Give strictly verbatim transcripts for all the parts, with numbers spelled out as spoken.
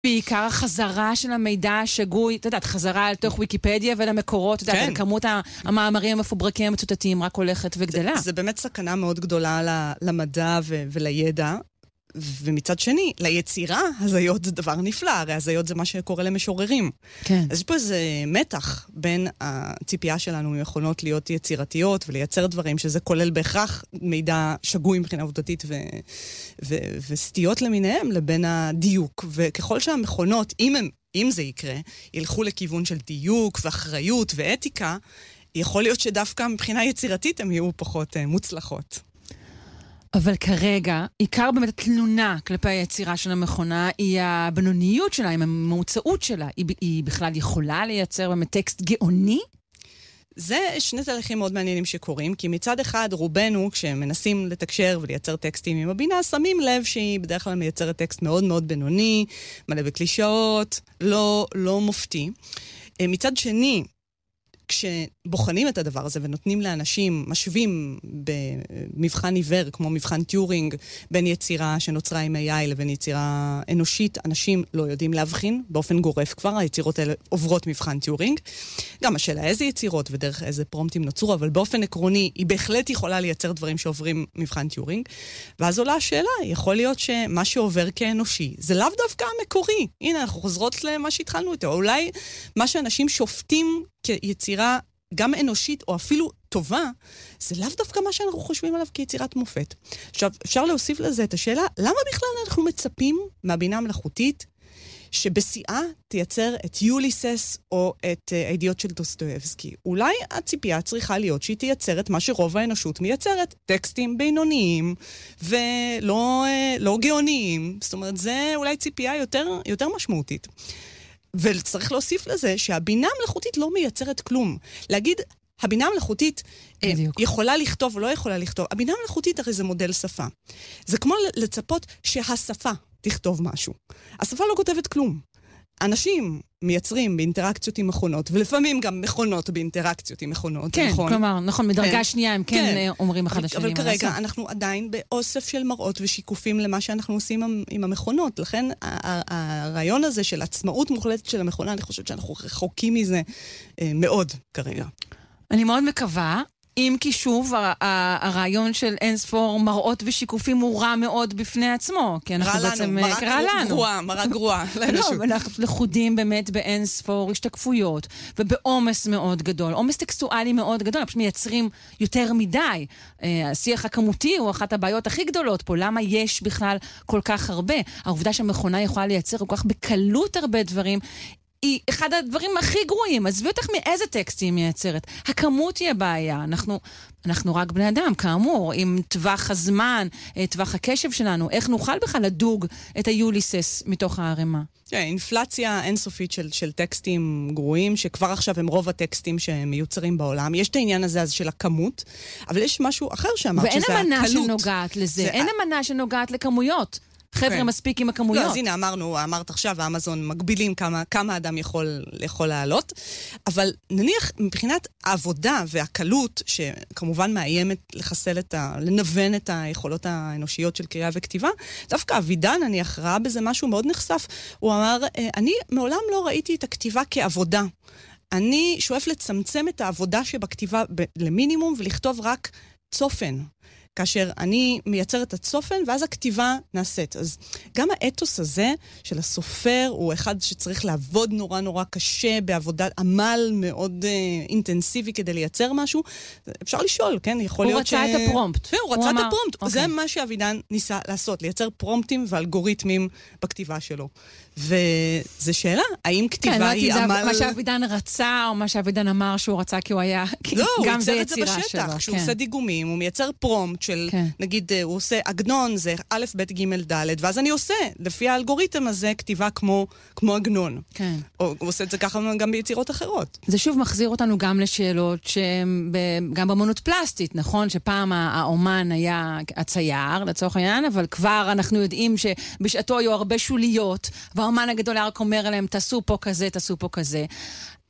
בעיקר החזרה של המידע השגוי, אתה יודעת, חזרה על תוך ויקיפדיה ולמקורות, אתה יודעת, כמות המאמרים המפוברקים המצוטטים רק הולכת וגדלה. זה באמת סכנה מאוד גדולה למדע ולידע, ומצד שני, ליצירה, הזיות זה דבר נפלא, הרי הזיות זה מה שקורה למשוררים. כן. אז יש פה איזה מתח בין הציפייה שלנו ממכונות להיות יצירתיות ולייצר דברים, שזה כולל בהכרח מידע שגוי מבחינה עובדתית ו- ו- וסטיות למיניהם, לבין הדיוק. וככל שהמכונות, אם, הם, אם זה יקרה, ילכו לכיוון של דיוק ואחריות ואתיקה, יכול להיות שדווקא מבחינה יצירתית הם יהיו פחות uh, מוצלחות. אבל כרגע, עיקר באמת התלונה כלפי היצירה של המכונה היא הבינוניות שלה, עם המוצאות שלה. היא, היא בכלל יכולה לייצר באמת טקסט גאוני? זה שני תהליכים מאוד מעניינים שקורים, כי מצד אחד רובנו, כשמנסים לתקשר ולייצר טקסטים עם הבינה, שמים לב שהיא בדרך כלל מייצרת טקסט מאוד מאוד בינוני, מלא בקלישאות, לא, לא מופתי. מצד שני, כשבוחנים את הדבר הזה ונותנים לאנשים, משווים במבחן עיוור, כמו מבחן טיורינג, בין יצירה שנוצרה עם איי איי לבין יצירה אנושית, אנשים לא יודעים להבחין, באופן גורף כבר, היצירות האלה עוברות מבחן טיורינג. גם השאלה איזה יצירות ודרך איזה פרומפטים נוצרו, אבל באופן עקרוני היא בהחלט יכולה לייצר דברים שעוברים מבחן טיורינג. ואז עולה השאלה, יכול להיות שמה שעובר כאנושי, זה לאו דווקא המקורי. הנה, אנחנו חוזרות למה שהתחלנו איתו. אולי מה שאנשים שופטים כיצירה גם אנושית או אפילו טובה, זה לאו דווקא מה שאנחנו חושבים עליו כיצירת מופת. עכשיו, אפשר להוסיף לזה את השאלה, למה בכלל אנחנו מצפים מהבינה המלאכותית שבשיאה תייצר את יוליסס או את הידיעות של דוסטויבסקי? אולי הציפייה צריכה להיות שהיא תייצר את מה שרוב האנושות מייצרת, טקסטים בינוניים ולא לא גאוניים. זאת אומרת, זה אולי ציפייה יותר, יותר משמעותית. וצריך להוסיף לזה שהבינה המלאכותית לא מייצרת כלום. להגיד, הבינה המלאכותית בדיוק. יכולה לכתוב או לא יכולה לכתוב. הבינה המלאכותית הרי זה מודל שפה. זה כמו לצפות שהשפה תכתוב משהו. השפה לא כותבת כלום. אנשים מייצרים באינטראקציות עם מכונות, ולפעמים גם מכונות באינטראקציות עם מכונות. כן, נכון? כלומר, נכון, מדרגה כן. שנייה הם כן, כן אומרים אחד השני. אבל כרגע לעשות. אנחנו עדיין באוסף של מראות ושיקופים למה שאנחנו עושים עם, עם המכונות. לכן הרעיון הזה של עצמאות מוחלטת של המכונה, אני חושבת שאנחנו רחוקים מזה אה, מאוד כרגע. אני מאוד מקווה. אם כי שוב, הרעיון של אינספור מראות ושיקופים הוא רע מאוד בפני עצמו, כי אנחנו בעצם קרא לנו. גרועה, מראה גרועה. לא, אנחנו לחודים באמת באינספור השתקפויות, ובעומס מאוד גדול, עומס טקסטואלי מאוד גדול, אנחנו מייצרים יותר מדי. השיח הכמותי הוא אחת הבעיות הכי גדולות פה, למה יש בכלל כל כך הרבה? העובדה שהמכונה יכולה לייצר כל כך בקלות הרבה דברים, היא אחד הדברים הכי גרועים. עזבי אותך מאיזה טקסט היא מייצרת. הכמות היא הבעיה. אנחנו, אנחנו רק בני אדם, כאמור, עם טווח הזמן, טווח הקשב שלנו, איך נוכל בכלל לדוג את היוליסס מתוך הערימה? כן, אינפלציה אינסופית של, של טקסטים גרועים, שכבר עכשיו הם רוב הטקסטים שמיוצרים בעולם. יש את העניין הזה אז של הכמות, אבל יש משהו אחר שאמרת, שזה הקלות. ואין אמנה שנוגעת לזה. אין אמנה שנוגעת לכמויות. חבר'ה מספיק עם הכמויות. לא, אז הנה, אמרנו, אמרת עכשיו, האמזון מגבילים כמה, כמה אדם יכול, יכול לעלות, אבל נניח מבחינת העבודה והקלות, שכמובן מאיימת לחסל את ה... לנוון את היכולות האנושיות של קריאה וכתיבה, דווקא אבידן, נניח, ראה בזה משהו מאוד נחשף. הוא אמר, אני מעולם לא ראיתי את הכתיבה כעבודה. אני שואף לצמצם את העבודה שבכתיבה ב- למינימום, ולכתוב רק צופן. כאשר אני מייצר את הצופן, ואז הכתיבה נעשית. אז גם האתוס הזה של הסופר, הוא אחד שצריך לעבוד נורא נורא קשה, בעבודת עמל מאוד אה, אינטנסיבי כדי לייצר משהו. אפשר לשאול, כן? יכול הוא להיות ש... רצה את הפרומפט. הוא, הוא רצה אמר... את הפרומפט. אוקיי. זה מה שאבידן ניסה לעשות, לייצר פרומפטים ואלגוריתמים בכתיבה שלו. וזו שאלה, האם כתיבה כן, היא לא, עמל... מה שאבידן רצה, או מה שאבידן אמר שהוא רצה, כי הוא היה... לא, הוא ייצר את זה בשטח, שלו, שהוא כן. עושה דיגומים, הוא מייצר פרומפט של, כן. נגיד, הוא עושה עגנון, זה א', ב', ג', ד', ואז אני עושה, לפי האלגוריתם הזה, כתיבה כמו, כמו עגנון. כן. או הוא עושה את זה ככה גם ביצירות אחרות. זה שוב מחזיר אותנו גם לשאלות שהן גם באמנות פלסטית, נכון? שפעם האומן היה הצייר, לצורך העניין, אבל כבר אנחנו יודעים שבשעתו היו הרבה שוליות, והאומן הגדול היה רק אומר עליהם, תעשו פה כזה, תעשו פה כזה.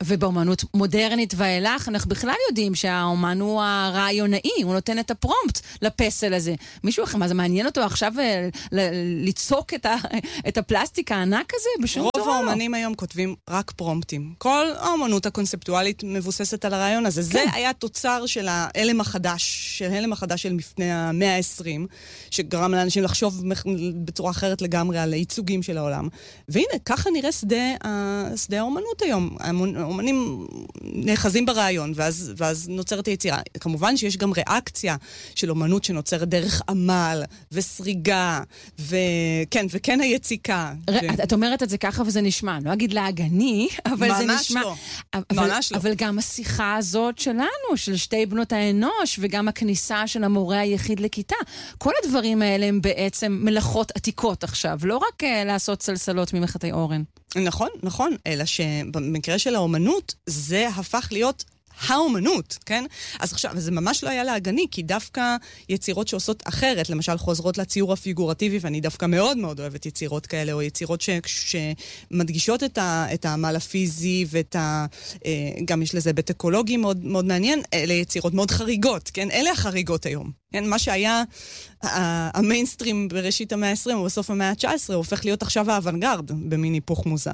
ובאומנות מודרנית ואילך, אנחנו בכלל יודעים שהאומן הוא הרעיונאי, הוא נותן את הפרומפט לפסל הזה. מישהו אחר, מה זה מעניין אותו עכשיו ליצוק את, ה, את הפלסטיק הענק הזה? בשום רוב תורה האומנים לא. היום כותבים רק פרומפטים. כל האומנות הקונספטואלית מבוססת על הרעיון הזה. כן. זה היה תוצר של ההלם החדש, של ההלם החדש של לפני המאה ה-עשרים, שגרם לאנשים לחשוב בצורה אחרת לגמרי על הייצוגים של העולם. והנה, ככה נראה שדה, שדה האומנות היום. האומנים נאחזים ברעיון, ואז, ואז נוצרת היצירה. כמובן שיש גם ריאקציה של אומנות שנוצרת דרך עמל וסריגה, וכן, וכן היציקה. ר... ש... את אומרת את זה ככה וזה נשמע, לא אגיד להגני, אבל זה נשמע... לא. אבל, ממש לא. אבל גם השיחה הזאת שלנו, של שתי בנות האנוש, וגם הכניסה של המורה היחיד לכיתה, כל הדברים האלה הם בעצם מלאכות עתיקות עכשיו, לא רק uh, לעשות סלסלות ממחטי אורן. נכון, נכון, אלא שבמקרה של האומנות, זה הפך להיות האומנות, כן? אז עכשיו, זה ממש לא היה להגני, כי דווקא יצירות שעושות אחרת, למשל חוזרות לציור הפיגורטיבי, ואני דווקא מאוד מאוד אוהבת יצירות כאלה, או יצירות ש, שמדגישות את, ה, את העמל הפיזי, ואת ה, גם יש לזה היבט אקולוגי מאוד, מאוד מעניין, אלה יצירות מאוד חריגות, כן? אלה החריגות היום. כן? מה שהיה המיינסטרים בראשית המאה ה-עשרים, או בסוף המאה ה-תשע עשרה, הופך להיות עכשיו האוונגרד, במין היפוך מוזר.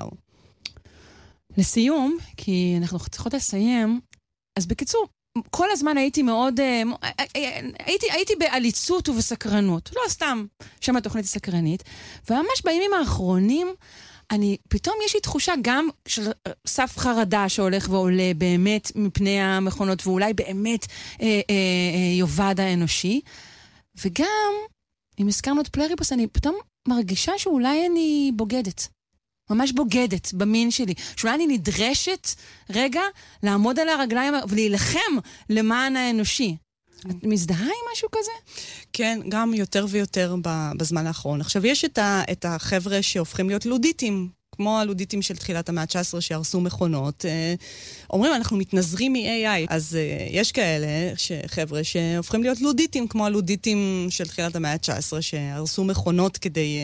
לסיום, כי אנחנו צריכות לסיים, אז בקיצור, כל הזמן הייתי מאוד, הייתי, הייתי בעליצות ובסקרנות. לא סתם שם התוכנית הסקרנית. וממש בימים האחרונים, אני, פתאום יש לי תחושה גם של סף חרדה שהולך ועולה באמת מפני המכונות, ואולי באמת אה, אה, אה, יובד האנושי. וגם, אם הזכרנו את פלריבוס, אני פתאום מרגישה שאולי אני בוגדת. ממש בוגדת במין שלי. שאולי אני נדרשת רגע לעמוד על הרגליים ולהילחם למען האנושי. את מזדהה עם משהו כזה? כן, גם יותר ויותר בזמן האחרון. עכשיו, יש את, ה, את החבר'ה שהופכים להיות לודיטים, כמו הלודיטים של תחילת המאה ה-תשע עשרה שהרסו מכונות. אומרים, אנחנו מתנזרים מ-איי איי. אז יש כאלה חבר'ה שהופכים להיות לודיטים, כמו הלודיטים של תחילת המאה ה-תשע עשרה שהרסו מכונות כדי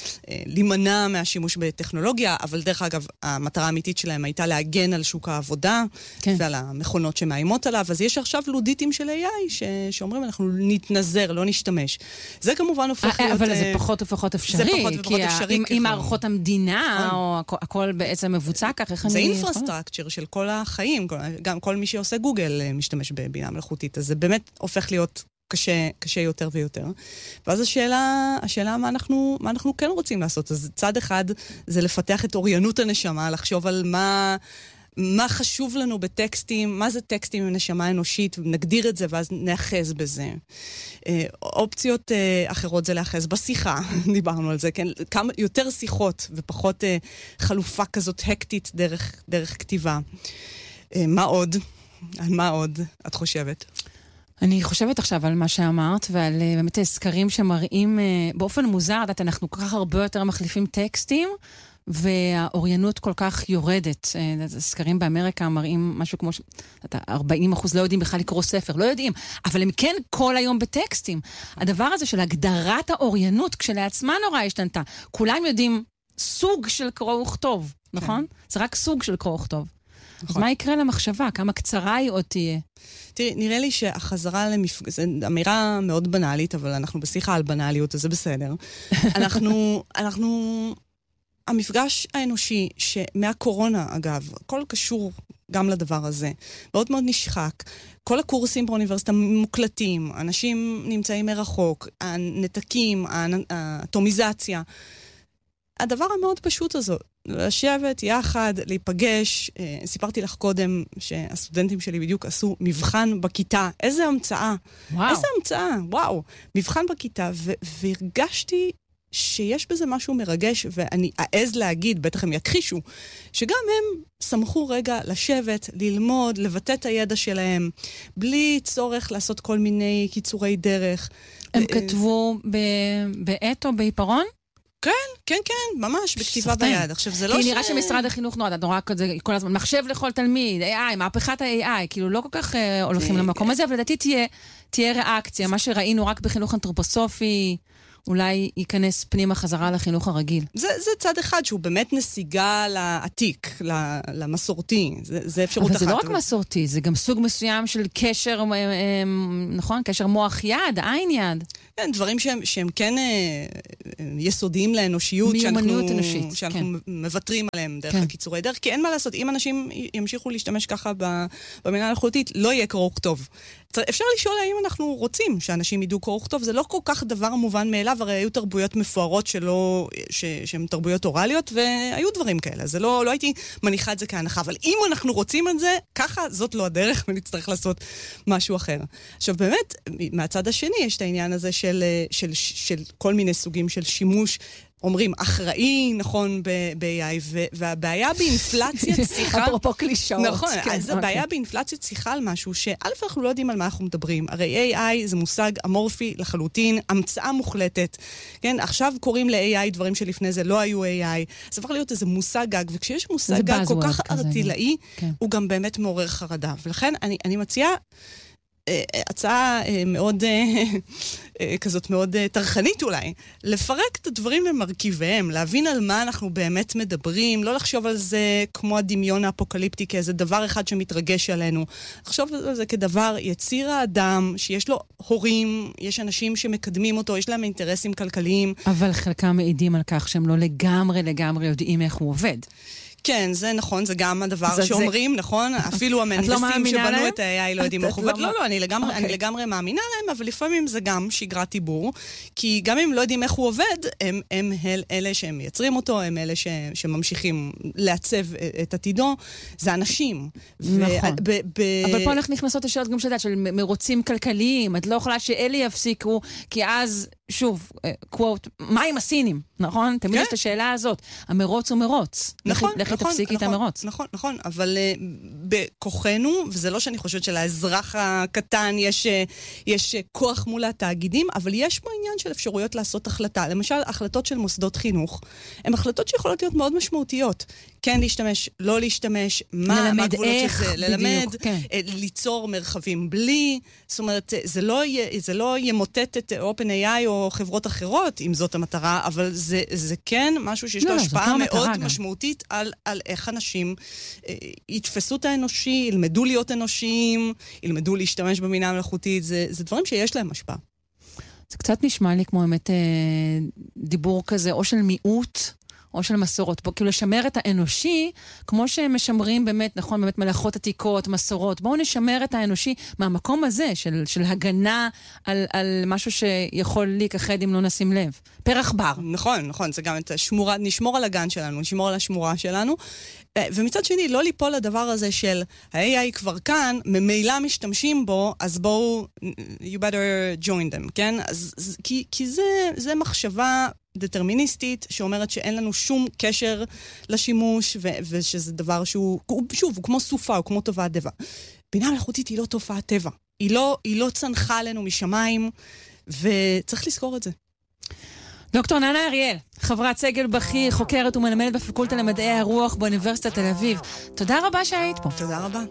להימנע מהשימוש בטכנולוגיה, אבל דרך אגב, המטרה האמיתית שלהם הייתה להגן על שוק העבודה, כן. ועל המכונות שמאיימות עליו. אז יש עכשיו לודיטים של איי איי ש... שאומרים, אנחנו נתנזר, לא נשתמש. זה כמובן הופך להיות... אבל זה פחות ופחות אפשרי. זה פחות ופחות אפשרי. עם מערכות המדינה, או הכל בעצם מבוצע כך, איך אני... זה אינפרסטרקצ'ר של כל החיים, גם כל מי שעושה גוגל משתמש בבינה מלאכותית, אז זה באמת הופך להיות קשה, קשה יותר ויותר. ואז השאלה, השאלה מה אנחנו, מה אנחנו כן רוצים לעשות. אז צד אחד זה לפתח את אוריינות הנשמה, לחשוב על מה... מה חשוב לנו בטקסטים, מה זה טקסטים עם נשמה אנושית, נגדיר את זה ואז נאחז בזה. אופציות אחרות זה לאחז בשיחה, דיברנו על זה, כן? כמה, יותר שיחות ופחות חלופה כזאת הקטית דרך, דרך כתיבה. מה עוד? על מה עוד את חושבת? אני חושבת עכשיו על מה שאמרת, ועל באמת סקרים שמראים באופן מוזר, דעת, אנחנו כל כך הרבה יותר מחליפים טקסטים, והאוריינות כל כך יורדת. סקרים באמריקה מראים משהו כמו ש... ארבעים אחוז לא יודעים בכלל לקרוא ספר, לא יודעים, אבל הם כן כל היום בטקסטים. הדבר הזה של הגדרת האוריינות כשלעצמה נורא השתנתה. כולם יודעים סוג של קרוא וכתוב, נכון? זה רק סוג של קרוא וכתוב. אז מה יקרה למחשבה? כמה קצרה היא עוד תהיה? תראי, נראה לי שהחזרה למפגש... זו אמירה מאוד בנאלית, אבל אנחנו בשיחה על בנאליות, אז זה בסדר. אנחנו... אנחנו... המפגש האנושי שמהקורונה, אגב, הכל קשור גם לדבר הזה, מאוד מאוד נשחק. כל הקורסים באוניברסיטה מוקלטים, אנשים נמצאים מרחוק, הנתקים, האטומיזציה. הדבר המאוד פשוט הזה, לשבת יחד, להיפגש. סיפרתי לך קודם שהסטודנטים שלי בדיוק עשו מבחן בכיתה. איזה המצאה. וואו. איזה המצאה, וואו. מבחן בכיתה, ו- והרגשתי שיש בזה משהו מרגש, ואני אעז להגיד, בטח הם יכחישו, שגם הם שמחו רגע לשבת, ללמוד, לבטא את הידע שלהם, בלי צורך לעשות כל מיני קיצורי דרך. הם כתבו בעת או בעיפרון? כן, כן, כן, ממש, בכתיבה ביד. עכשיו, זה לא ש... כי נראה שמשרד החינוך נורא, נורא כזה, כל הזמן, מחשב לכל תלמיד, איי איי, מהפכת ה-איי איי, כאילו לא כל כך הולכים למקום הזה, אבל לדעתי תהיה ריאקציה, מה שראינו רק בחינוך אנתרופוסופי, אולי ייכנס פנימה חזרה לחינוך הרגיל. זה, זה צד אחד שהוא באמת נסיגה לעתיק, למסורתי. זה, זה אפשרות אבל אחת. זה לא רק מסורתי, זה גם סוג מסוים של קשר, נכון? קשר מוח יד, עין יד. כן, דברים שהם, שהם כן אה, יסודיים לאנושיות, מיומנות שאנחנו, אנושית, שאנחנו כן. מוותרים עליהם דרך כן. הקיצורי דרך, כי אין מה לעשות, אם אנשים ימשיכו להשתמש ככה במילה המלאכותית, לא יהיה קרוא וכתוב. אפשר לשאול האם אנחנו רוצים שאנשים ידעו קרוא וכתוב, זה לא כל כך דבר מובן מאליו, הרי היו תרבויות מפוארות שלא, ש, שהן תרבויות אוראליות, והיו דברים כאלה, זה לא, לא הייתי מניחה את זה כהנחה, אבל אם אנחנו רוצים את זה, ככה זאת לא הדרך, ונצטרך לעשות משהו אחר. עכשיו באמת, מהצד השני יש את העניין הזה של, של, של, של כל מיני סוגים של שימוש, אומרים, אחראי, נכון, ב-איי איי, והבעיה באינפלציית שיחה... אפרופו קלישאות. נכון, אז הבעיה באינפלציית שיחה על משהו שא' אנחנו לא יודעים על מה אנחנו מדברים. הרי איי איי זה מושג אמורפי לחלוטין, המצאה מוחלטת. כן, עכשיו קוראים ל-איי איי דברים שלפני זה לא היו איי איי. זה עבר להיות איזה מושג גג, וכשיש מושג גג כל כך ארטילאי, הוא גם באמת מעורר חרדה. ולכן אני מציעה... הצעה מאוד כזאת מאוד תרחנית אולי, לפרק את הדברים למרכיביהם, להבין על מה אנחנו באמת מדברים, לא לחשוב על זה כמו הדמיון האפוקליפטי, כאיזה דבר אחד שמתרגש עלינו. לחשוב על זה כדבר יציר האדם, שיש לו הורים, יש אנשים שמקדמים אותו, יש להם אינטרסים כלכליים. אבל חלקם מעידים על כך שהם לא לגמרי לגמרי יודעים איך הוא עובד. כן, זה נכון, זה גם הדבר שאומרים, נכון? אפילו המהנדסים שבנו את ה-איי איי לא יודעים איך עובד. לא, לא, אני לגמרי מאמינה להם, אבל לפעמים זה גם שגרת טיבור, כי גם אם לא יודעים איך הוא עובד, הם אלה שהם מייצרים אותו, הם אלה שממשיכים לעצב את עתידו, זה אנשים. נכון. אבל פה אנחנו נכנסות לשאלות גם שדעת, של מרוצים כלכליים, את לא יכולה שאלה יפסיקו, כי אז... שוב, קוואט, מה עם הסינים, נכון? תמיד יש את השאלה הזאת. המרוץ הוא מרוץ. נכון, לכי תפסיקי את המרוץ. נכון, נכון, אבל בכוחנו, וזה לא שאני חושבת שלאזרח הקטן יש כוח מול התאגידים, אבל יש פה עניין של אפשרויות לעשות החלטה. למשל, החלטות של מוסדות חינוך, הן החלטות שיכולות להיות מאוד משמעותיות. כן להשתמש, לא להשתמש, מה הגבולות של זה, ללמד, ליצור מרחבים בלי, זאת אומרת, זה לא ימוטט את OpenAI או חברות אחרות, אם זאת המטרה, אבל זה, זה כן משהו שיש לו השפעה מאוד משמעותית על, על איך אנשים אה, יתפסו את האנושי, ילמדו להיות אנושיים, ילמדו להשתמש במינה המלאכותית, זה, זה דברים שיש להם השפעה. זה קצת נשמע לי כמו באמת אה, דיבור כזה, או של מיעוט, או של מסורות. כאילו לשמר את האנושי, כמו שהם משמרים באמת, נכון, באמת מלאכות עתיקות, מסורות. בואו נשמר את האנושי מהמקום הזה, של, של הגנה על, על משהו שיכול להיכחד אם לא נשים לב. פרח בר. נכון, נכון, זה גם את השמורה, נשמור על הגן שלנו, נשמור על השמורה שלנו. ומצד שני, לא ליפול לדבר הזה של ה-איי איי כבר כאן, ממילא משתמשים בו, אז בואו, you better join them, כן? אז, כי, כי זה, זה מחשבה דטרמיניסטית שאומרת שאין לנו שום קשר לשימוש, ו- ושזה דבר שהוא, שוב, הוא כמו סופה, הוא כמו תופעת טבע. בינה מלאכותית היא לא תופעת טבע. היא לא, היא לא צנחה עלינו משמיים, וצריך לזכור את זה. דוקטור ננה אריאל, חברת סגל בכיר, חוקרת ומלמדת בפקולטה למדעי הרוח באוניברסיטת תל אביב. תודה רבה שהיית פה. תודה רבה.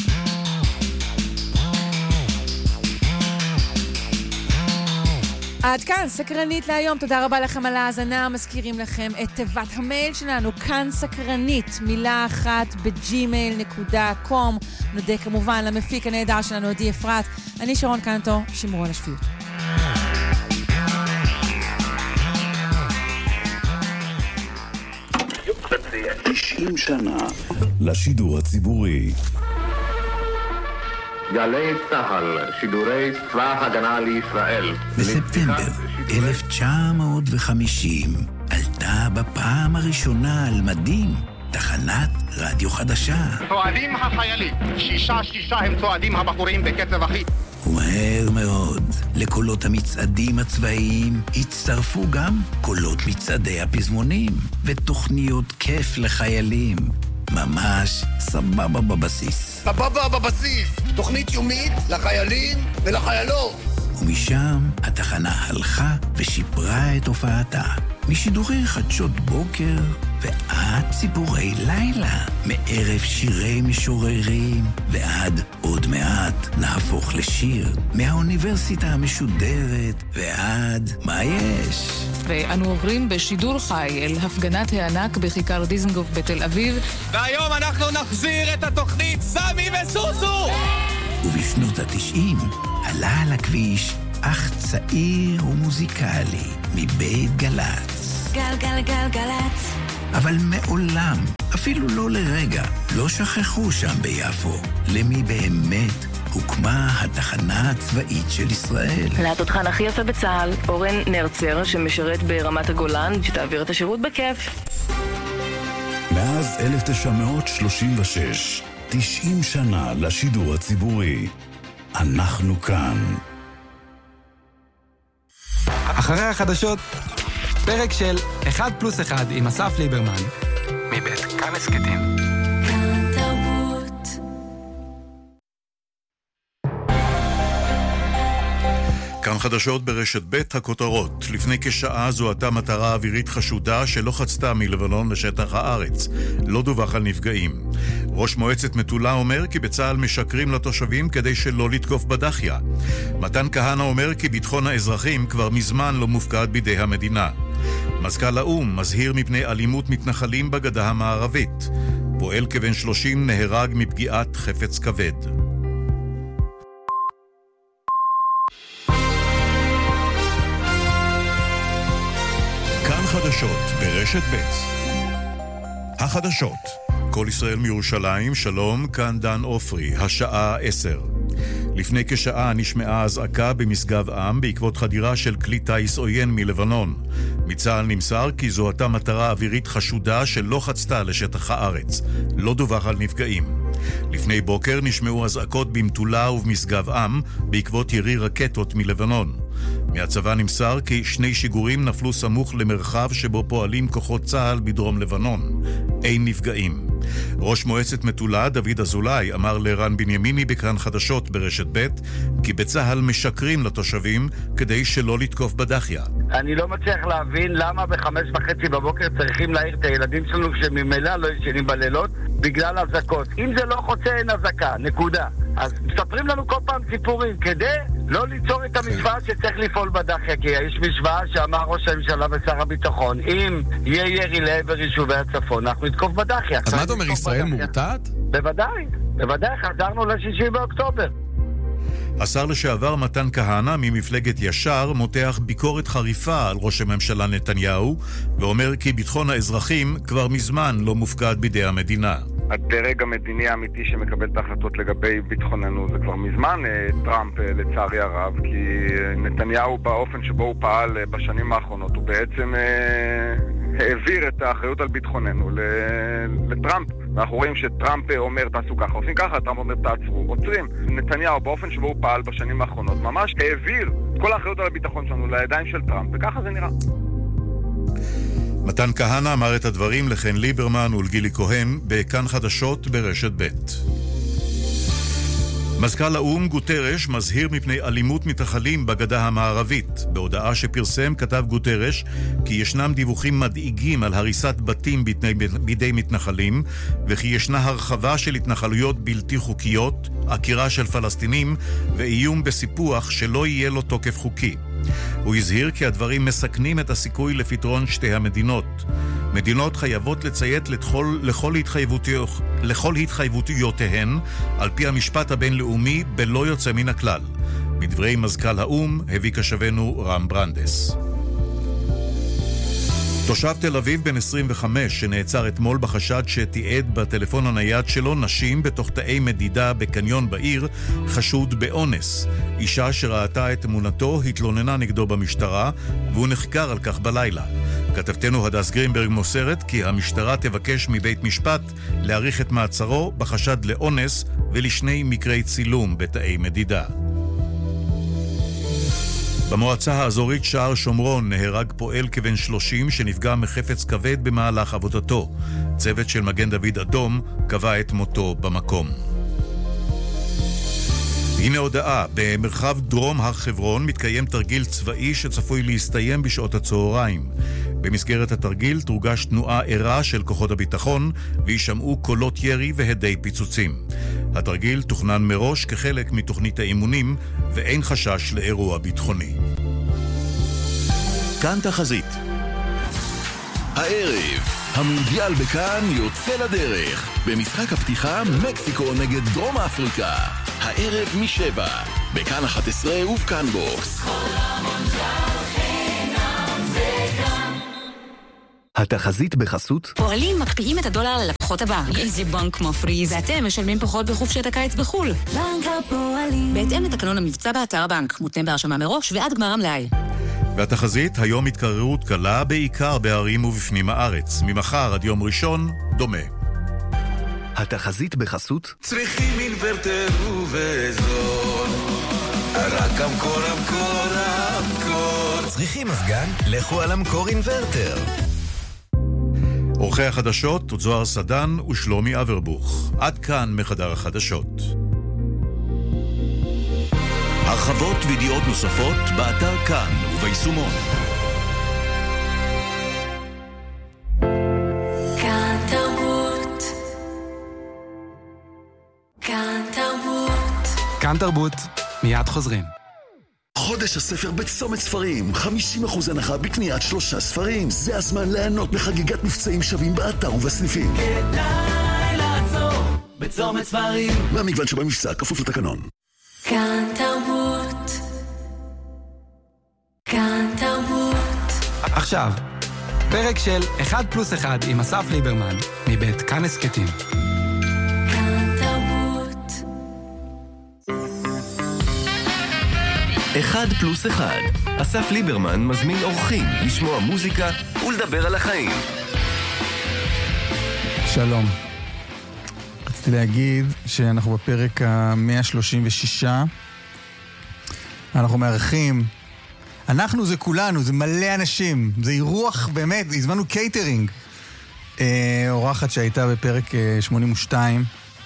עד כאן, סקרנית להיום. תודה רבה לכם על ההאזנה. מזכירים לכם את תיבת המייל שלנו, כאן סקרנית, מילה אחת בג'ימייל נקודה קום. נודה כמובן למפיק הנהדר שלנו, עדי אפרת. אני שרון קנטו, שמרו על השפיות. תשעים שנה לשידור הציבורי. גלי צהל, שידורי צבא הגנה לישראל. בספטמבר אלף תשע מאות וחמישים עלתה בפעם הראשונה על מדים תחנת רדיו חדשה. צועדים החיילים, שישה שישה הם צועדים הבחורים בקצב אחיד. ומהר מאוד לקולות המצעדים הצבאיים הצטרפו גם קולות מצעדי הפזמונים ותוכניות כיף לחיילים. ממש סבבה בבסיס. סבבה בבסיס, תוכנית יומית לחיילים ולחיילות. ומשם התחנה הלכה ושיפרה את הופעתה. משידורי חדשות בוקר ועד ציפורי לילה, מערב שירי משוררים ועד עוד מעט נהפוך לשיר, מהאוניברסיטה המשודרת ועד מה יש. ואנו עוברים בשידור חי אל הפגנת הענק בכיכר דיזנגוף בתל אביב. והיום אנחנו נחזיר את התוכנית סמי וסוסו! ובשנות התשעים עלה על הכביש אך צעיר ומוזיקלי מבית גלץ. גל גל גל גלץ. אבל מעולם, אפילו לא לרגע, לא שכחו שם ביפו למי באמת הוקמה התחנה הצבאית של ישראל. לתותחן הכי יפה בצה"ל, אורן נרצר, שמשרת ברמת הגולן, שתעביר את השירות בכיף. מאז אלף תשע מאות שלושים ושש, תשעים שנה לשידור הציבורי. אנחנו כאן. אחרי החדשות, פרק של אחד פלוס אחד עם אסף ליברמן, מבית כאן הסקטים. כאן תרבות. כאן חדשות ברשת ב' הכותרות. לפני כשעה זוהתה מטרה אווירית חשודה שלא חצתה מלבנון לשטח הארץ. לא דווח על נפגעים. ראש מועצת מטולה אומר כי בצה"ל משקרים לתושבים כדי שלא לתקוף בדחיה. מתן כהנא אומר כי ביטחון האזרחים כבר מזמן לא מופקד בידי המדינה. מזכ"ל האו"ם מזהיר מפני אלימות מתנחלים בגדה המערבית. פועל כבן שלושים נהרג מפגיעת חפץ כבד. כאן חדשות ברשת ב'. החדשות. כל ישראל מירושלים, שלום, כאן דן אופרי, השעה עשר. לפני כשעה נשמעה אזעקה במשגב עם בעקבות חדירה של כלי טייס עוין מלבנון. מצה"ל נמסר כי זוהתה מטרה אווירית חשודה שלא חצתה לשטח הארץ. לא דווח על נפגעים. לפני בוקר נשמעו אזעקות במטולה ובמשגב עם בעקבות ירי רקטות מלבנון. מהצבא נמסר כי שני שיגורים נפלו סמוך למרחב שבו פועלים כוחות צה"ל בדרום לבנון. אין נפגעים. ראש מועצת מטולה דוד אזולאי אמר לרן בנימיני בכאן חדשות ברשת ב' כי בצה"ל משקרים לתושבים כדי שלא לתקוף בדחיה. אני לא מצליח להבין למה בחמש וחצי בבוקר צריכים להעיר את הילדים שלנו שממילא לא ישנים בלילות בגלל אזעקות. אם זה לא חוצה אין אזעקה, נקודה. אז מספרים לנו כל פעם סיפורים כדי לא ליצור את המשוואה שצריך לפעול בדחיה, כי יש משוואה שאמר ראש הממשלה ושר הביטחון, אם יהיה ירי לעבר יישובי הצפון, אנחנו נתקוף בדחיה. אז מה אתה אומר, ישראל מורתעת? בוודאי, בוודאי, חזרנו לשישי באוקטובר. השר לשעבר מתן כהנא ממפלגת ישר מותח ביקורת חריפה על ראש הממשלה נתניהו ואומר כי ביטחון האזרחים כבר מזמן לא מופקד בידי המדינה. הדרג המדיני האמיתי שמקבל את ההחלטות לגבי ביטחוננו זה כבר מזמן טראמפ, לצערי הרב, כי נתניהו באופן שבו הוא פעל בשנים האחרונות הוא בעצם העביר את האחריות על ביטחוננו לטראמפ. ואנחנו רואים שטראמפ אומר תעשו ככה, עושים ככה, טראמפ אומר תעצרו, עוצרים. נתניהו באופן שבו הוא פעל בשנים האחרונות ממש העביר כל האחריות על הביטחון שלנו לידיים של טראמפ, וככה זה נראה. מתן כהנא אמר את הדברים לחן ליברמן ולגילי כהן בכאן חדשות ברשת ב'. מזכ"ל האו"ם גוטרש מזהיר מפני אלימות מתנחלים בגדה המערבית. בהודעה שפרסם כתב גוטרש כי ישנם דיווחים מדאיגים על הריסת בתים בידי מתנחלים וכי ישנה הרחבה של התנחלויות בלתי חוקיות, עקירה של פלסטינים ואיום בסיפוח שלא יהיה לו תוקף חוקי. הוא הזהיר כי הדברים מסכנים את הסיכוי לפתרון שתי המדינות. מדינות חייבות לציית לכל, לכל, התחייבותיות, לכל התחייבויותיהן על פי המשפט הבינלאומי בלא יוצא מן הכלל. מדברי מזכ"ל האו"ם הביא כשבנו רם ברנדס. תושב תל אביב בן עשרים וחמש שנעצר אתמול בחשד שתיעד בטלפון הנייד שלו נשים בתוך תאי מדידה בקניון בעיר חשוד באונס. אישה שראתה את תמונתו התלוננה נגדו במשטרה והוא נחקר על כך בלילה. כתבתנו הדס גרינברג מוסרת כי המשטרה תבקש מבית משפט להאריך את מעצרו בחשד לאונס ולשני מקרי צילום בתאי מדידה. במועצה האזורית שער שומרון נהרג פועל כבן שלושים שנפגע מחפץ כבד במהלך עבודתו. צוות של מגן דוד אדום קבע את מותו במקום. הנה הודעה, במרחב דרום הר חברון מתקיים תרגיל צבאי שצפוי להסתיים בשעות הצהריים. במסגרת התרגיל תורגש תנועה ערה של כוחות הביטחון וישמעו קולות ירי והדי פיצוצים. התרגיל תוכנן מראש כחלק מתוכנית האימונים ואין חשש לאירוע ביטחוני. כאן תחזית. הערב, המונדיאל בכאן יוצא לדרך. במשחק הפתיחה, מקסיקו נגד דרום אפריקה. הערב משבע, בכאן אחת עשרה ובכאן בוקס. התחזית בחסות פועלים מקפיאים את הדולר ללקוחות הבנק. איזה בנק מפריז? ואתם משלמים פחות בחופשת הקיץ בחול. בנק הפועלים. בהתאם לתקנון המבצע באתר הבנק, מותנה בהרשמה מראש ועד גמר המלאי. והתחזית, היום התקררות קלה בעיקר בערים ובפנים הארץ. ממחר עד יום ראשון, דומה. התחזית בחסות צריכים אינוורטר ובזול, רק המקור המקור המקור. צריכים מזגן? לכו על המקור אינוורטר. אורחי החדשות, זוהר סדן ושלומי אברבוך. עד כאן מחדר החדשות. הרחבות וידיעות נוספות באתר כאן וביישומון. כאן תרבות. כאן תרבות. כאן תרבות, מיד חוזרים. חודש הספר בצומת ספרים, חמישים אחוז הנחה בקניית שלושה ספרים. זה הזמן ליהנות בחגיגת מבצעים שווים באתר ובסניפים. כדאי לעצור בצומת ספרים. והמגוון שבמבצע כפוף לתקנון. כאן תרבות. כאן תרבות. עכשיו, פרק של אחד פלוס אחד עם אסף ליברמן, מבית כאן הסקטים. כאן תרבות. אחד פלוס אחד. אסף ליברמן מזמין אורחים לשמוע מוזיקה ולדבר על החיים. שלום. רציתי להגיד שאנחנו בפרק ה-מאה שלושים ושש. אנחנו מארחים. אנחנו זה כולנו, זה מלא אנשים. זה אירוח באמת, הזמנו קייטרינג. אה, אורחת שהייתה בפרק אה, שמונים ושתיים.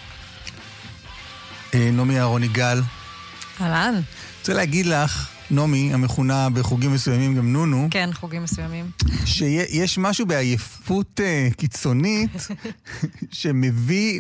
אה, נעמי אהרוני גל. אהלן. רוצה להגיד לך, נעמי, המכונה בחוגים מסוימים גם נונו. כן, חוגים מסוימים. שיש משהו בעייפות uh, קיצונית שמביא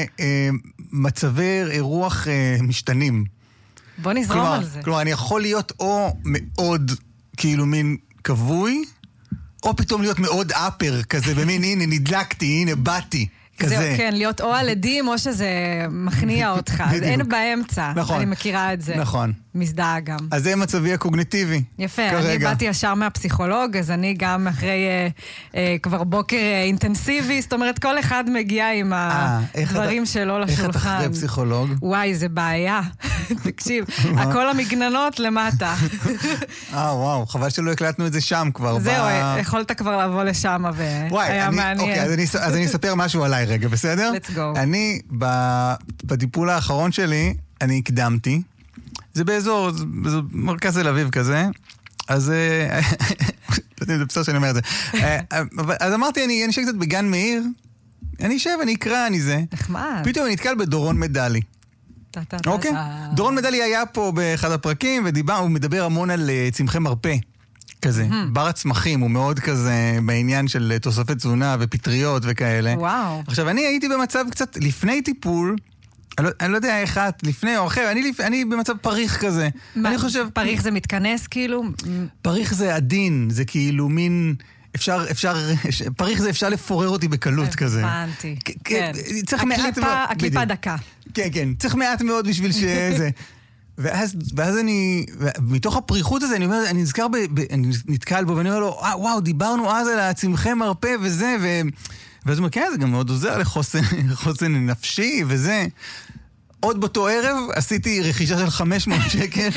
למצבי uh, רוח uh, משתנים. בוא נזרום כלומר, על זה. כלומר, אני יכול להיות או מאוד כאילו מין כבוי, או פתאום להיות מאוד אפר כזה, במין הנה נדלקתי, הנה באתי. כזה. זהו, כן, להיות או על עדים או שזה מכניע אותך. אז אין באמצע. נכון. אני מכירה את זה. נכון. מזדהה גם. אז זה מצבי הקוגניטיבי. יפה, כרגע. אני באתי ישר מהפסיכולוג, אז אני גם אחרי אה, אה, כבר בוקר אה, אינטנסיבי, זאת אומרת, כל אחד מגיע עם הדברים שלו לשולחן. איך את אחרי פסיכולוג? וואי, זה בעיה. תקשיב, הכל המגננות למטה. אה, וואו, חבל שלא הקלטנו את זה שם כבר. זהו, יכולת כבר לבוא לשם והיה מעניין. אוקיי, אז אני אספר משהו עליי רגע, בסדר? Let's go. אני, בטיפול האחרון שלי, אני הקדמתי. זה באזור, באזור מרכז תל אביב כזה. אז... לא יודע אם זה בסדר שאני אומר את זה. אז אמרתי, אני אשב קצת בגן מאיר, אני אשב, אני אקרא, אני זה. נחמד. פתאום אני נתקל בדורון מדלי. אוקיי? דורון מדלי היה פה באחד הפרקים, והוא מדבר המון על צמחי מרפא. כזה, בר הצמחים, הוא מאוד כזה בעניין של תוספת תזונה ופטריות וכאלה. וואו. עכשיו, אני הייתי במצב קצת לפני טיפול, אני לא, אני לא יודע איך את, לפני או אחר, אני, אני במצב פריך כזה. מה, אני חושב... פריך זה מתכנס כאילו? פריך זה עדין, זה כאילו מין... אפשר, אפשר, פריך זה אפשר לפורר אותי בקלות כזה. הבנתי. כן. צריך מעט מאוד... הקליפה דקה. כן, כן. צריך מעט מאוד בשביל שזה... ואז, ואז אני, מתוך הפריחות הזה, אני אומר, אני נזכר, ב, ב, אני נתקל בו, ואני אומר לו, אה, וואו, דיברנו אז על הצמחי מרפא וזה, ו... ואז הוא אומר, כן, זה גם מאוד עוזר לחוסן, לחוסן נפשי וזה. עוד באותו ערב עשיתי רכישה של חמש מאות שקל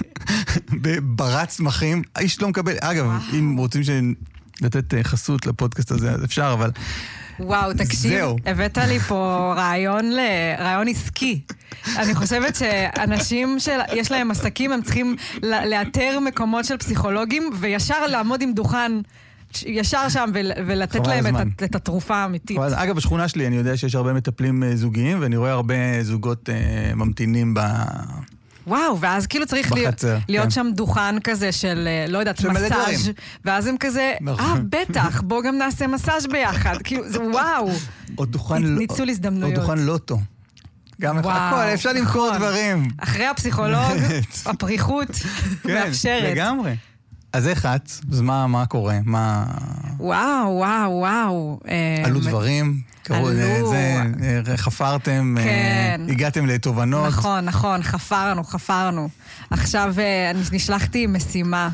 בברת צמחים. האיש לא מקבל, אגב, אם רוצים לתת חסות לפודקאסט הזה, אז אפשר, אבל... וואו, תקשיב, זהו. הבאת לי פה רעיון, ל... רעיון עסקי. אני חושבת שאנשים שיש להם עסקים, הם צריכים לאתר מקומות של פסיכולוגים, וישר לעמוד עם דוכן ישר שם ולתת להם את, את התרופה האמיתית. אגב, בשכונה שלי אני יודע שיש הרבה מטפלים זוגיים, ואני רואה הרבה זוגות uh, ממתינים ב... וואו, ואז כאילו צריך להיות, להיות שם דוכן כזה של, לא יודעת, מסאז' ואז הם כזה, אה, בטח, בוא גם נעשה מסאז' ביחד. כאילו, זה וואו. או דוכן, ניצול הזדמנויות. או דוכן לוטו. גם הכל, אפשר למכור דברים. אחרי הפסיכולוג, הפריחות מאפשרת. כן, לגמרי. אז איך את? אז מה, מה קורה? מה... וואו, וואו, וואו. עלו דברים? עלו. זה, חפרתם, כן. הגעתם לתובנות? נכון, נכון, חפרנו, חפרנו. עכשיו אני נשלחתי משימה,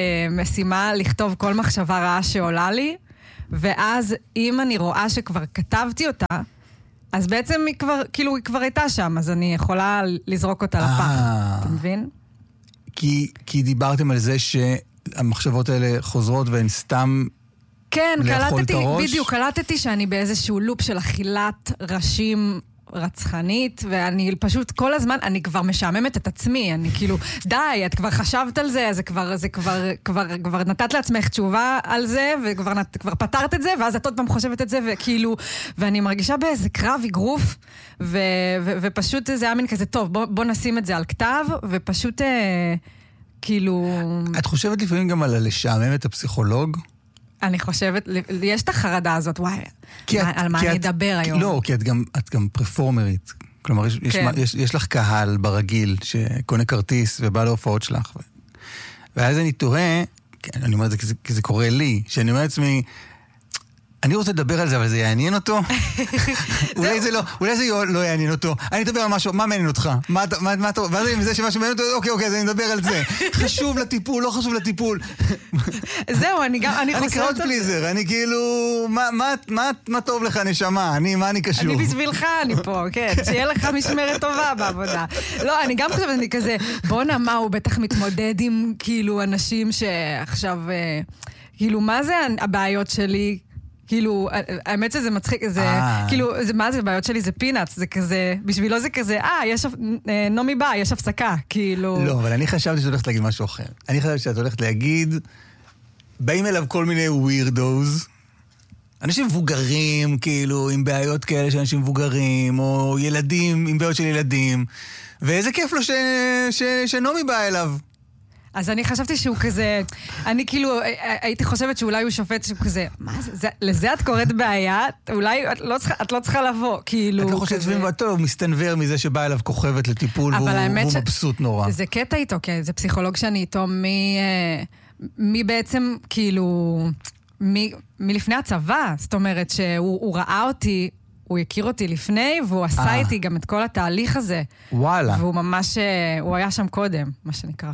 משימה לכתוב כל מחשבה רעה שעולה לי, ואז אם אני רואה שכבר כתבתי אותה, אז בעצם היא כבר, כאילו היא כבר הייתה שם, אז אני יכולה לזרוק אותה לפח. אתה מבין? כי, כי דיברתם על זה שהמחשבות האלה חוזרות והן סתם כן, לאכול קלטתי, את הראש? בדיוק, קלטתי שאני באיזשהו לופ של אכילת ראשים רצחנית, ואני פשוט כל הזמן, אני כבר משעממת את עצמי, אני כאילו, די, את כבר חשבת על זה, זה כבר, זה כבר, כבר, כבר נתת לעצמך תשובה על זה, וכבר נת, כבר פתרת את זה, ואז את עוד פעם חושבת את זה, וכאילו, ואני מרגישה באיזה קרב אגרוף, ו, ו, ופשוט זה היה מין כזה, טוב, בוא, בוא נשים את זה על כתב, ופשוט, אה, כאילו... את חושבת לפעמים גם על לשעמם את הפסיכולוג? אני חושבת, יש את החרדה הזאת, וואי, מה, על מה אני אדבר היום? לא, כי את גם, את גם פרפורמרית. כלומר, יש, כן. יש, יש לך קהל ברגיל שקונה כרטיס ובא להופעות שלך. ו... ואז אני תוהה, אני אומר את זה כי זה, כי זה קורה לי, שאני אומר לעצמי, אני רוצה לדבר על זה, אבל זה יעניין אותו? אולי זה לא, אולי זה לא יעניין אותו. אני אדבר על משהו, מה מעניין אותך? מה, מה, מה, ואז עם זה שמשהו מעניין אותו, אוקיי, אוקיי, אז אני מדבר על זה. חשוב לטיפול, לא חשוב לטיפול. זהו, אני גם, אני חושבת... אני קראוד פליזר, אני כאילו, מה, מה, מה, מה טוב לך נשמה? אני, מה אני קשור? אני בשבילך, אני פה, כן. שיהיה לך משמרת טובה בעבודה. לא, אני גם חושבת, אני כזה, בוא נמה, הוא בטח מתמודד עם, כאילו, אנשים שעכשיו, כאילו, מה זה הבעיות שלי? כאילו, האמת שזה מצחיק, זה, כאילו, זה, מה זה, בעיות שלי זה פינאץ, זה כזה, בשבילו זה כזה, אה, יש, נומי בא, יש הפסקה, כאילו... לא, אבל אני חשבתי שאת הולכת להגיד משהו אחר. אני חשבתי שאת הולכת להגיד, באים אליו כל מיני ווירדוז, אנשים מבוגרים, כאילו, עם בעיות כאלה של אנשים מבוגרים, או ילדים עם בעיות של ילדים, ואיזה כיף לו ש, ש, שנומי בא אליו. אז אני חשבתי שהוא כזה, אני כאילו, הייתי חושבת שאולי הוא שופט שהוא כזה, מה זה, זה לזה את קוראת בעיה? אולי את לא צריכה, את לא צריכה לבוא, כאילו... את לא חושבת שבאמת הוא מסתנבר מזה שבא אליו כוכבת לטיפול, והוא, והוא ש... מבסוט נורא. זה קטע איתו, כן, זה פסיכולוג שאני איתו מי, מי בעצם, כאילו, מי, מלפני הצבא, זאת אומרת שהוא ראה אותי, הוא הכיר אותי לפני, והוא עשה איתי גם את כל התהליך הזה. וואלה. והוא ממש, הוא היה שם קודם, מה שנקרא.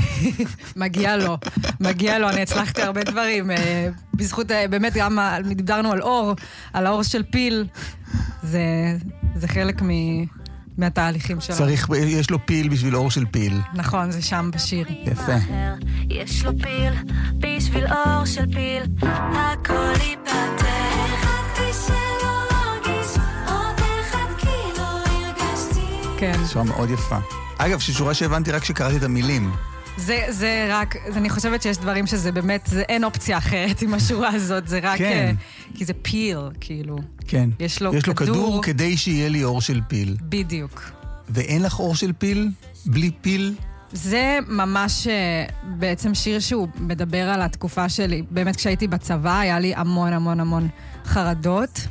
מגיע לו, מגיע לו, אני הצלחתי הרבה דברים, בזכות, באמת גם דיברנו על אור, על האור של פיל, זה, זה חלק מ, מהתהליכים שלו. צריך, יש לו פיל בשביל אור של פיל. נכון, זה שם בשיר. יפה. יש לו פיל בשביל אור של פיל, הכל ייפתר. החלטתי שלא להרגיש עוד אחד כי לא הרגשתי. כן. שורה מאוד יפה. אגב, ששורה שהבנתי רק שקראתי את המילים. זה, זה רק, אני חושבת שיש דברים שזה באמת, זה אין אופציה אחרת עם השורה הזאת, זה רק, כן. כי זה פיל, כאילו. כן. יש לו, יש לו כדור, כדור כדי שיהיה לי אור של פיל. בדיוק. ואין לך אור של פיל? בלי פיל? זה ממש בעצם שיר שהוא מדבר על התקופה שלי. באמת כשהייתי בצבא היה לי המון המון המון חרדות,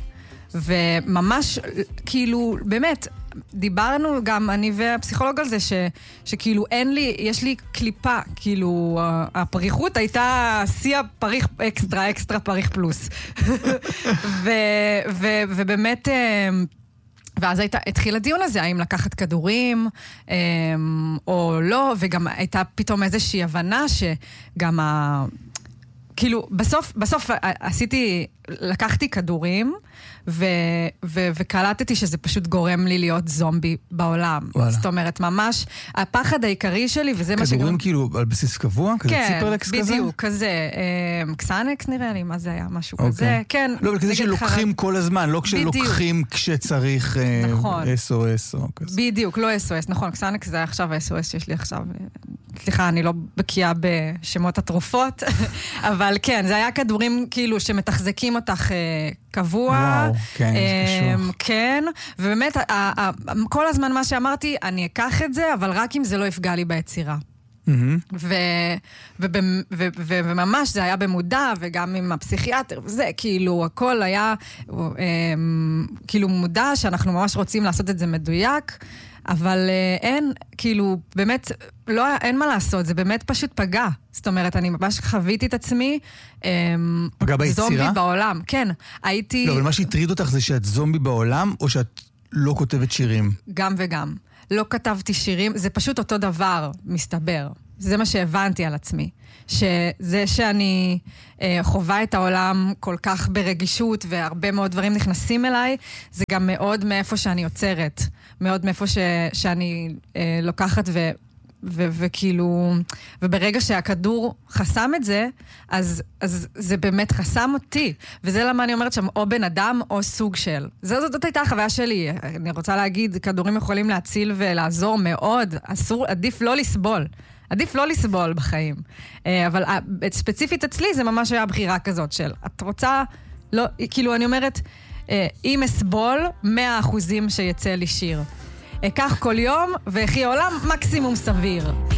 וממש, כאילו, באמת, דיברנו גם אני והפסיכולוג על זה, ש, שכאילו אין לי, יש לי קליפה, כאילו, הפריחות הייתה שיא הפריך אקסטרה, אקסטרה פריך פלוס. ו, ו, ובאמת, ואז הייתה, התחיל הדיון הזה, האם לקחת כדורים, או לא, וגם הייתה פתאום איזושהי הבנה שגם ה... כאילו, בסוף, בסוף עשיתי, לקחתי כדורים, ו, ו, וקלטתי שזה פשוט גורם לי להיות זומבי בעולם. וואלה. זאת אומרת, ממש, הפחד העיקרי שלי, וזה מה שגם... כדורים כאילו על בסיס קבוע? כזה כן, ציפרלקס כזה? כן, בדיוק, כזה. קסנקס נראה לי, מה זה היה? משהו אוקיי. כזה, כן. לא, אבל כזה שלוקחים חרד... כל הזמן, לא כשלוקחים כשצריך נכון. אס או אס או כזה. בדיוק, לא אס או אס, נכון, קסנקס זה עכשיו ה-אס או אס שיש לי עכשיו... סליחה, אני לא בקיאה בשמות התרופות, אבל כן, זה היה כדורים כאילו שמתחזקים אותך אה, קבוע. וואו, כן, אה, זה קשור. כן, ובאמת, ה- ה- כל הזמן מה שאמרתי, אני אקח את זה, אבל רק אם זה לא יפגע לי ביצירה. ו- ובמ- ו- ו- וממש זה היה במודע, וגם עם הפסיכיאטר, וזה כאילו, הכל היה אמ, כאילו מודע שאנחנו ממש רוצים לעשות את זה מדויק, אבל אה, אין, כאילו, באמת, לא, אין מה לעשות, זה באמת פשוט פגע. זאת אומרת, אני ממש חוויתי את עצמי אמ, פגע ביצירה? זומבי בעולם. כן, הייתי... לא, אבל מה שהטריד אותך זה שאת זומבי בעולם, או שאת לא כותבת שירים? גם וגם. לא כתבתי שירים, זה פשוט אותו דבר, מסתבר. זה מה שהבנתי על עצמי. שזה שאני אה, חובה את העולם כל כך ברגישות, והרבה מאוד דברים נכנסים אליי, זה גם מאוד מאיפה שאני יוצרת. מאוד מאיפה ש, שאני אה, לוקחת ו... ו- וכאילו, וברגע שהכדור חסם את זה, אז, אז זה באמת חסם אותי. וזה למה אני אומרת שם, או בן אדם או סוג של. זאת, זאת הייתה החוויה שלי. אני רוצה להגיד, כדורים יכולים להציל ולעזור מאוד. אסור, עדיף לא לסבול. עדיף לא לסבול בחיים. אבל ספציפית אצלי זה ממש היה בחירה כזאת של, את רוצה, לא, כאילו אני אומרת, אם אסבול, מאה אחוזים שיצא לי שיר. אקח כל יום, והכי עולם מקסימום סביר.